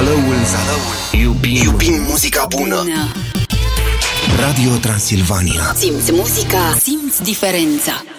Zalăul. Iubim muzica bună. Radio Transilvania. Simți muzica, simți diferența.